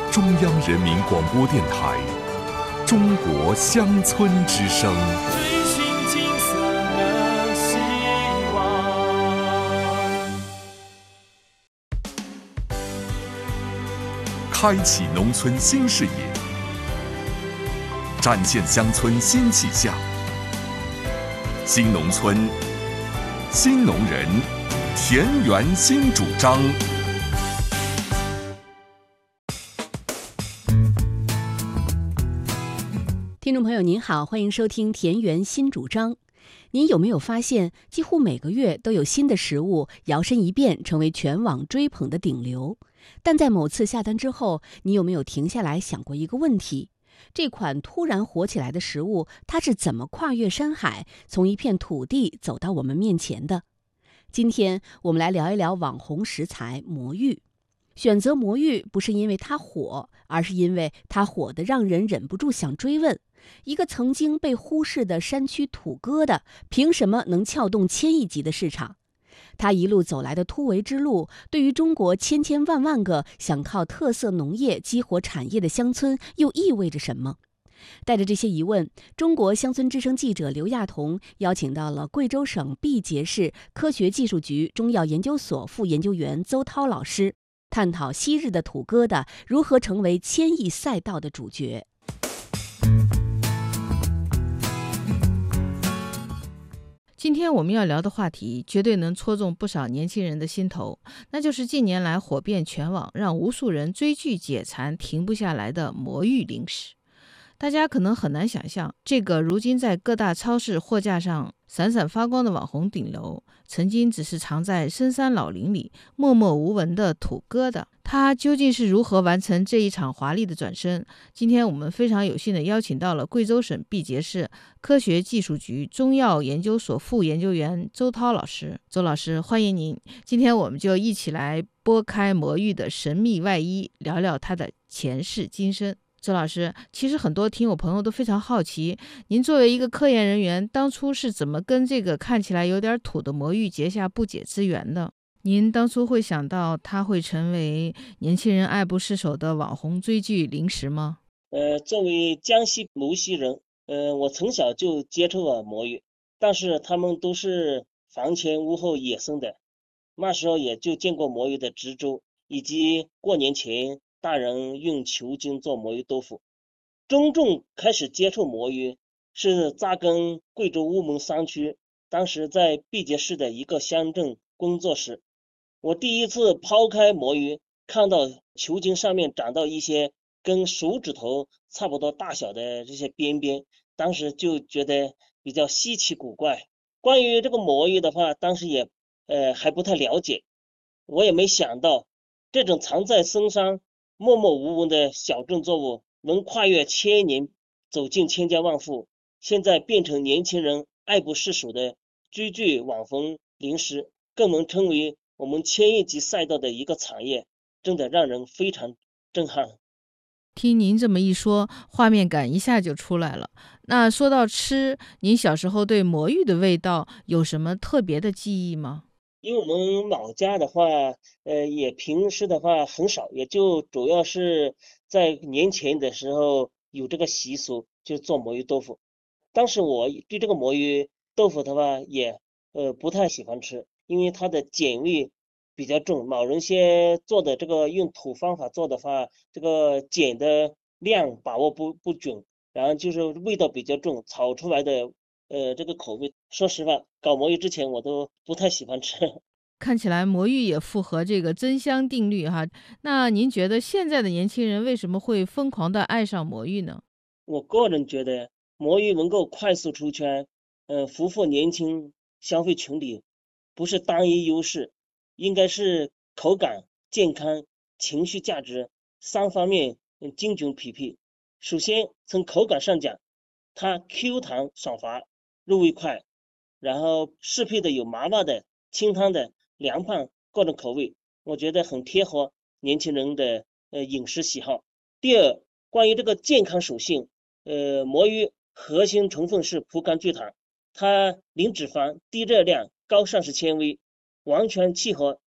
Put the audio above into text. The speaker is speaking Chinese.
中央人民广播电台中国乡村之声， 追寻金色的希望， 开启农村新视野，展现乡村新气象。新农村，新农人，田园新主张。 听众朋友您好，欢迎收听田园新主张。您有没有发现，几乎每个月都有新的食物摇身一变成为全网追捧的顶流？但在某次下单之后，你有没有停下来想过一个问题？这款突然火起来的食物，它是怎么跨越山海，从一片土地走到我们面前的？今天我们来聊一聊网红食材魔芋。选择魔芋不是因为它火，而是因为它火得让人忍不住想追问：一个曾经被忽视的山区土疙瘩，凭什么能撬动千亿级的市场？它一路走来的突围之路，对于中国千千万万个想靠特色农业激活产业的乡村，又意味着什么？带着这些疑问，中国乡村之声记者刘亚彤邀请到了贵州省毕节市科学技术局中药研究所副研究员邹涛老师，探讨昔日的土疙瘩如何成为千亿赛道的主角。 今天我们要聊的话题绝对能戳中不少年轻人的心头，那就是近年来火遍全网，让无数人追剧解馋停不下来的魔芋零食。大家可能很难想象，这个如今在各大超市货架上闪闪发光的网红顶流，曾经只是藏在深山老林里默默无闻的土疙瘩，它究竟是如何完成这一场华丽的转身？今天我们非常有幸地邀请到了贵州省毕节市科学技术局中药研究所副研究员邹涛老师。邹老师，欢迎您。今天我们就一起来拨开魔芋的神秘外衣，聊聊它的前世今生。邹老师，其实很多听友朋友都非常好奇，您作为一个科研人员，当初是怎么跟这个看起来有点土的魔芋结下不解之缘的？您当初会想到它会成为年轻人爱不释手的网红追剧零食吗？ 作为江西无锡人，我从小就接触了魔芋，但是它们都是房前屋后野生的，那时候也就见过魔芋的植株，以及过年前大人用球茎做魔芋豆腐。真正开始接触魔芋是扎根贵州乌蒙山区，当时在毕节市的一个乡镇工作时，我第一次抛开魔芋，看到球茎上面长到一些跟手指头差不多大小的这些边边，当时就觉得比较稀奇古怪。关于这个魔芋的话，当时也还不太了解，我也没想到这种藏在深山默默无闻的小众作物能跨越千年，走进千家万户，现在变成年轻人爱不释手的追剧网红零食，更能成为我们千亿级赛道的一个产业，真的让人非常震撼。 听您这么一说，画面感一下就出来了。那说到吃，您小时候对魔芋的味道有什么特别的记忆吗？ 因为我们老家的话，也平时的话很少，也就主要是在年前的时候有这个习俗，就做魔芋豆腐。当时我对这个魔芋豆腐的话也不太喜欢吃，因为它的碱味比较重，老人些做的这个用土方法做的话，这个碱的量把握不准，然后就是味道比较重，炒出来的这个口味，说实话，搞魔芋之前我都不太喜欢吃。 看起来魔芋也符合这个增香定律哈。那您觉得现在的年轻人为什么会疯狂的爱上魔芋呢？ 我个人觉得魔芋能够快速出圈，俘获年轻消费群体，不是单一优势，应该是口感、健康、情绪价值三方面精准匹配。首先从口感上讲，它 Q 弹爽滑，入味快，然后适配的有麻辣的、清汤的、凉拌各种口味，我觉得很贴合年轻人的饮食喜好。第二，关于这个健康属性，魔芋核心成分是葡甘聚糖，它零脂肪、低热量、高膳食纤维，完全契合